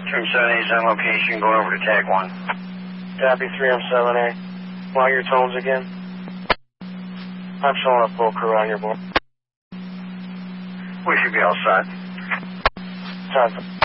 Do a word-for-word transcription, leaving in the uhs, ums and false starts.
three M seven A is on location, going over to tag one. Copy three M seven A. What are your tones again? I'm showing up full crew on your board. We should be all set. Time.